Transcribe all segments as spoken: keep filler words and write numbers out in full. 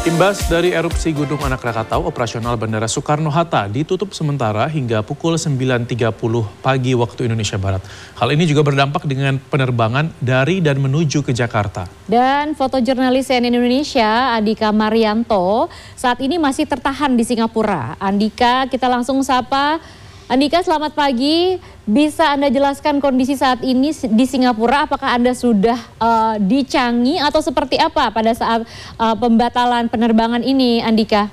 Imbas dari erupsi Gunung Anak Rakatau, operasional Bandara Soekarno-Hatta ditutup sementara hingga pukul sembilan tiga puluh pagi waktu Indonesia Barat. Hal ini juga berdampak dengan penerbangan dari dan menuju ke Jakarta. Dan fotojurnalis C N N Indonesia, Andika Marianto, saat ini masih tertahan di Singapura. Andika, kita langsung sapa. Andika, selamat pagi. Bisa Anda jelaskan kondisi saat ini di Singapura? Apakah Anda sudah uh, di Changi atau seperti apa pada saat uh, pembatalan penerbangan ini, Andika?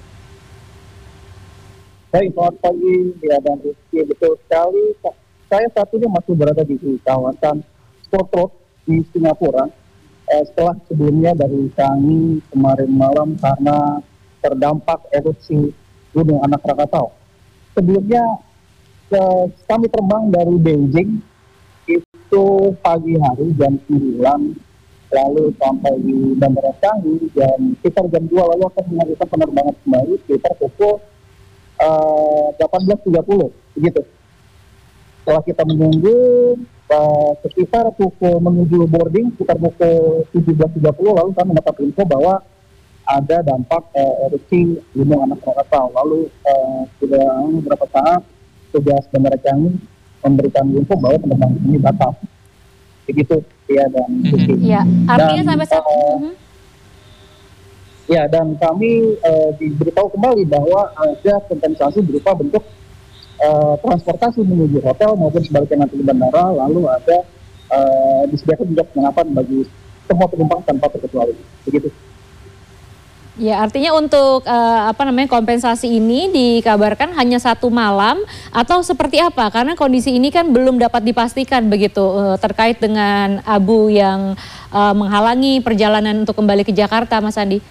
Baik, selamat pagi. Ya, dan Rizky, betul sekali. Saya saat ini masih berada di kawasan Sport Road di Singapura. Eh, setelah sebelumnya dari Changi kemarin malam karena terdampak erupsi Gunung Anak Rakatau. Sebelumnya kami terbang dari Beijing itu pagi hari jam sembilan, lalu sampai di Bandara Changi dan sekitar jam dua, lalu akan melakukan penerbangan kembali sekitar pukul uh, delapan belas tiga puluh begitu. Setelah kita menunggu uh, sekitar pukul menuju boarding sekitar pukul tujuh belas tiga puluh, lalu kami mendapat info bahwa ada dampak uh, erupsi Gunung Anak Rakatau. Lalu uh, sudah beberapa saat tugas Bandara Changi memberikan info bahwa penerbangan ini batal. Begitu, ya, dan mm-hmm. Ya, artinya dan, sampai saat uh, mm-hmm. ya, dan kami uh, diberitahu kembali bahwa ada kompensasi berupa bentuk uh, transportasi menuju hotel maupun sebaliknya nanti di bandara, lalu ada uh, disediakan juga penginapan bagi semua penumpang tanpa terkecuali. Begitu. Ya, artinya untuk uh, apa namanya kompensasi ini dikabarkan hanya satu malam atau seperti apa? Karena kondisi ini kan belum dapat dipastikan begitu uh, terkait dengan abu yang uh, menghalangi perjalanan untuk kembali ke Jakarta, Mas Andi.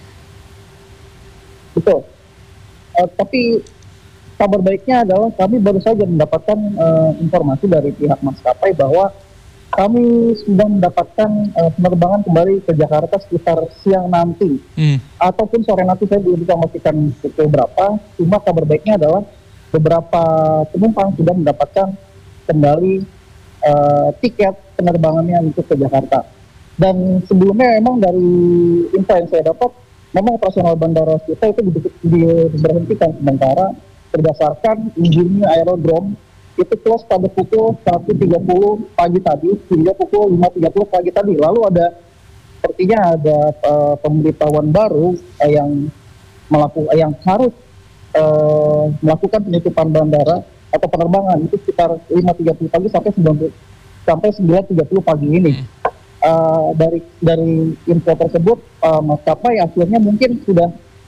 Betul. Uh, tapi kabar baiknya adalah kami baru saja mendapatkan uh, informasi dari pihak maskapai bahwa kami sudah mendapatkan uh, penerbangan kembali ke Jakarta sekitar siang nanti, hmm. ataupun sore nanti. Saya belum bisa memastikan pukul berapa. Cuma kabar baiknya adalah beberapa penumpang sudah mendapatkan kembali uh, tiket penerbangannya untuk ke Jakarta. Dan sebelumnya memang dari info yang saya dapat, memang operasional bandara kita itu diberhentikan sementara berdasarkan izinnya aerodrom itu close pada pukul satu tiga puluh pagi tadi hingga pukul lima tiga puluh pagi tadi. Lalu ada sepertinya ada uh, pemberitahuan baru uh, yang melakukan yang harus uh, melakukan penutupan bandara atau penerbangan itu sekitar lima tiga puluh pagi sampai sembilan sampai sembilan tiga puluh pagi ini. Uh, dari dari info tersebut uh, maskapai akhirnya mungkin sudah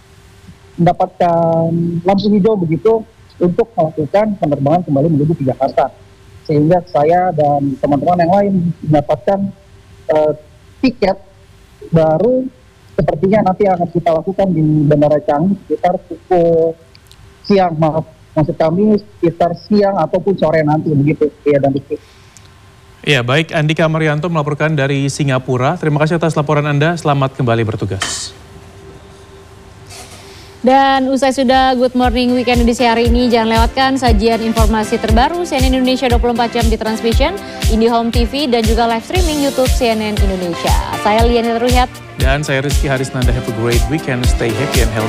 mendapatkan lampu hijau begitu untuk melakukan penerbangan kembali menuju ke Jakarta. Sehingga saya dan teman-teman yang lain mendapatkan uh, tiket baru sepertinya nanti akan kita lakukan di Bandara Changi sekitar pukul siang, maaf, maksud kami sekitar siang ataupun sore nanti begitu. Ya, dan itu. Ya, baik, Andika Marianto melaporkan dari Singapura. Terima kasih atas laporan Anda, selamat kembali bertugas. Dan usai sudah Good Morning Weekend edisi hari ini, jangan lewatkan sajian informasi terbaru C N N Indonesia dua puluh empat jam di Transvision, IndiHome T V, dan juga live streaming YouTube C N N Indonesia. Saya Liana Ruhyat. Dan saya Rizky Harisnanda. Have a great weekend, stay happy and healthy.